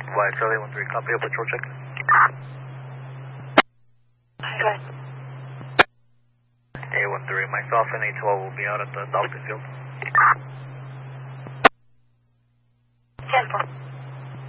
Why, Charlie 13, copy a patrol check. A13, myself and A12 will be out at the Dolphin Field.